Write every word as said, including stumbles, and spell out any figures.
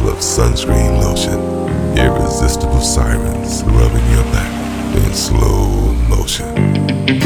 smell of sunscreen lotion. Irresistible sirens rubbing your back in slow motion.